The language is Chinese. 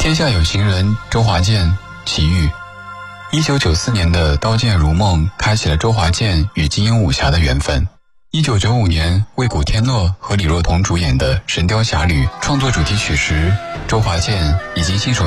天下有情人周华健奇遇。1994年的《刀剑如梦》开启了周华健与金庸武侠的缘分。1995年，为古天乐和李若彤主演的《神雕侠侣》创作主题曲时，周华健已经信手